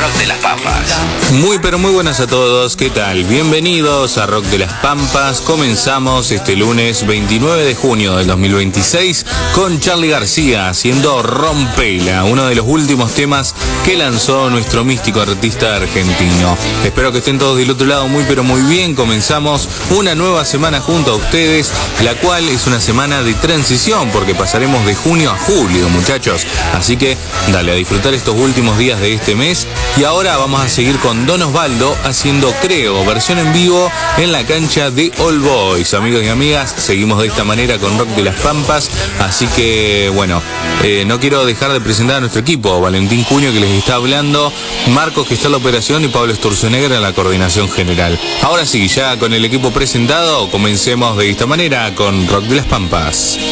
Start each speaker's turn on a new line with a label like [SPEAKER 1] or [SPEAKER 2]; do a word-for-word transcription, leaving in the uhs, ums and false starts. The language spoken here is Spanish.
[SPEAKER 1] Rock de las Pampas.
[SPEAKER 2] Muy pero muy buenas a todos, ¿qué tal? Bienvenidos a Rock de las Pampas. Comenzamos este lunes veintinueve de junio del dos mil veintiséis con Charly García haciendo Rompela, uno de los últimos temas que lanzó nuestro místico artista argentino. Espero que estén todos del otro lado muy pero muy bien. Comenzamos una nueva semana junto a ustedes, la cual es una semana de transición porque pasaremos de junio a julio, muchachos. Así que dale a disfrutar estos últimos días de este mes. Y ahora vamos a seguir con Don Osvaldo haciendo Creo, versión en vivo en la cancha de All Boys. Amigos y amigas, seguimos de esta manera con Rock de las Pampas. Así que bueno, eh, no quiero dejar de presentar a nuestro equipo. Valentín Cuño, que les está hablando, Marcos, que está en la operación, y Pablo Sturzenegger en la coordinación general. Ahora sí, ya con el equipo presentado, comencemos de esta manera con Rock de las Pampas.